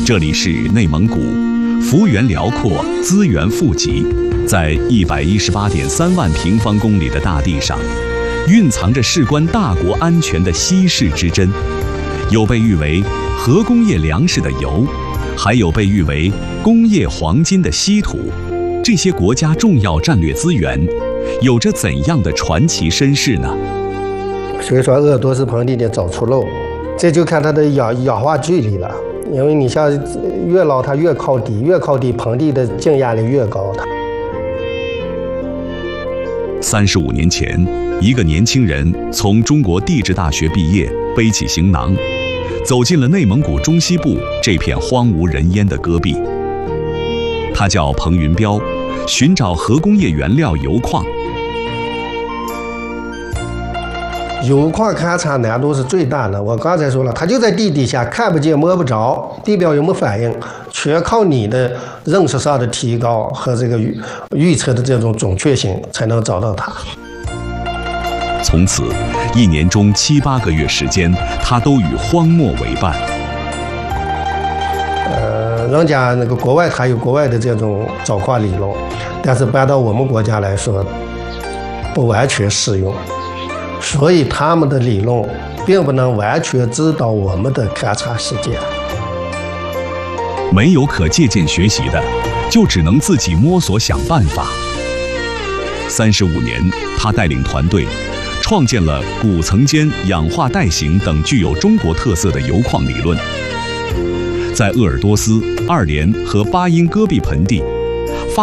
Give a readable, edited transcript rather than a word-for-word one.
这里是内蒙古，幅员辽阔，资源富集，在118.3万平方公里的大地上，蕴藏着事关大国安全的稀世之珍。有被誉为核工业粮食的铀，还有被誉为工业黄金的稀土。这些国家重要战略资源，有着怎样的传奇身世呢？ 所以说，鄂尔多斯盆地的早出漏，这就看它的氧化距离了。因为你像越捞它越靠底，越靠底盆地的静压力越高。 35年前，一个年轻人从中国地质大学毕业，背起行囊，走进了内蒙古中西部这片荒无人烟的戈壁。他叫彭云彪，寻找核工业原料铀矿。 铀矿勘察难度是最大的，我刚才说了，它就在地底下，看不见摸不着，地表有没有反应，全靠你的认识上的提高和这个预测的这种准确性才能找到它。 从此1年中7、8个月时间，他都与荒漠为伴。 人家那个国外它有国外的这种找矿理论，但是搬到我们国家来说不完全适用，所以他们的理论并不能完全指导我们的勘察实践。 没有可借鉴学习的，就只能自己摸索想办法。35年，他带领团队创建了古层间氧化带型等具有中国特色的铀矿理论。在鄂尔多斯、2连和巴音戈壁盆地